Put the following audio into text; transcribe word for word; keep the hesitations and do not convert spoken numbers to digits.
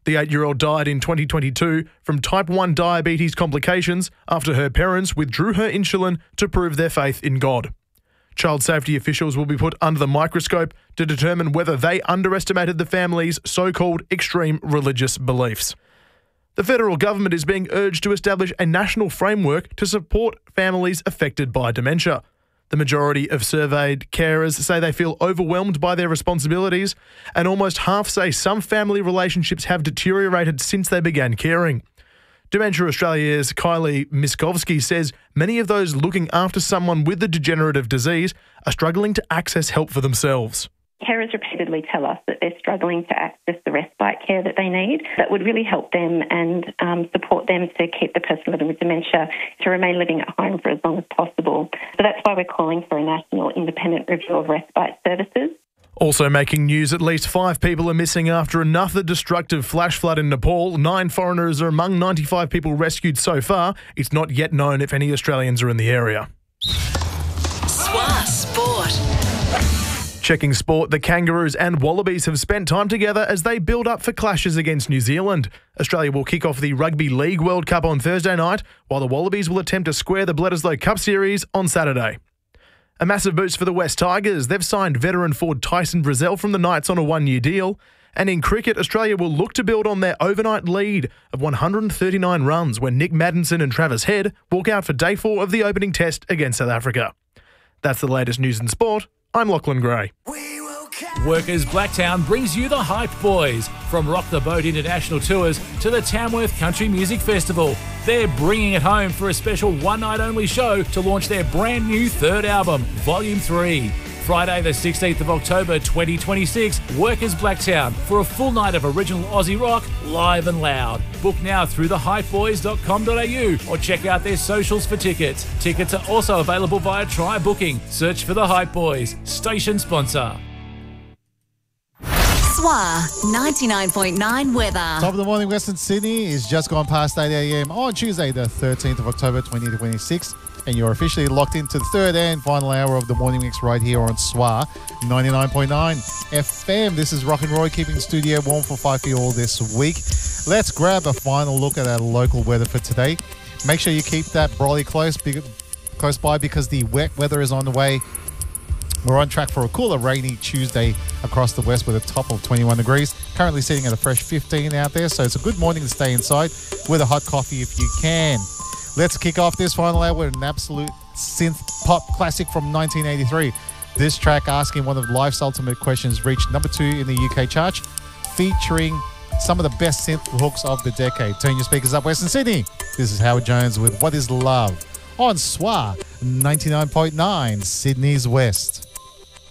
The eight-year-old died in twenty twenty-two from type one diabetes complications after her parents withdrew her insulin to prove their faith in God. Child safety officials will be put under the microscope to determine whether they underestimated the family's so-called extreme religious beliefs. The federal government is being urged to establish a national framework to support families affected by dementia. The majority of surveyed carers say they feel overwhelmed by their responsibilities, and almost half say some family relationships have deteriorated since they began caring. Dementia Australia's Kylie Miskovsky says many of those looking after someone with the degenerative disease are struggling to access help for themselves. Carers repeatedly tell us that they're struggling to access the respite care that they need that would really help them and um, support them to keep the person living with dementia to remain living at home for as long as possible. So that's why we're calling for a national independent review of respite services. Also making news, at least five people are missing after another destructive flash flood in Nepal. Nine foreigners are among ninety-five people rescued so far. It's not yet known if any Australians are in the area. S W A Sport. Checking sport, the Kangaroos and Wallabies have spent time together as they build up for clashes against New Zealand. Australia will kick off the Rugby League World Cup on Thursday night, while the Wallabies will attempt to square the Bledisloe Cup Series on Saturday. A massive boost for the West Tigers. They've signed veteran forward Tyson Brazel from the Knights on a one-year deal. And in cricket, Australia will look to build on their overnight lead of one hundred thirty-nine runs when Nick Maddinson and Travis Head walk out for day four of the opening test against South Africa. That's the latest news in sport. I'm Lachlan Gray. Workers Blacktown brings you the Hype Boys. From Rock the Boat International Tours to the Tamworth Country Music Festival, they're bringing it home for a special one-night-only show to launch their brand new third album, Volume three. Friday the sixteenth of October twenty twenty-six, Workers Blacktown for a full night of original Aussie rock, live and loud. Book now through the hype boys dot com dot a u or check out their socials for tickets. Tickets are also available via Try Booking. Search for the Hype Boys, station sponsor. S W A ninety-nine point nine weather. Top of the morning, Western Sydney is just gone past eight a.m. on Tuesday, the thirteenth of October twenty twenty-six. And you're officially locked into the third and final hour of the morning mix right here on S W A ninety-nine point nine F M. This is Rock and Roy keeping the studio warm for five for you all this week. Let's grab a final look at our local weather for today. Make sure you keep that brolly close, close by because the wet weather is on the way. We're on track for a cooler, rainy Tuesday across the west with a top of twenty-one degrees. Currently sitting at a fresh fifteen out there, so it's a good morning to stay inside with a hot coffee if you can. Let's kick off this final hour with an absolute synth pop classic from nineteen eighty-three. This track, asking one of life's ultimate questions, reached number two in the U K chart, featuring some of the best synth hooks of the decade. Turn your speakers up, Western Sydney. This is Howard Jones with What Is Love on S W A ninety-nine point nine, Sydney's West.